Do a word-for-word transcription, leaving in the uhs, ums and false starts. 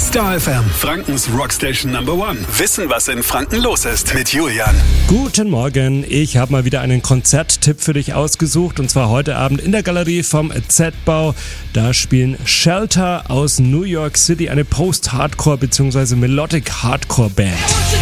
Star F M, Frankens Rockstation Number One. Wissen, was in Franken los ist mit Julian. Guten Morgen, ich habe mal wieder einen Konzerttipp für dich ausgesucht und zwar heute Abend in der Galerie vom Z-Bau. Da spielen Shelter aus New York City, eine Post-Hardcore bzw. Melodic Hardcore Band.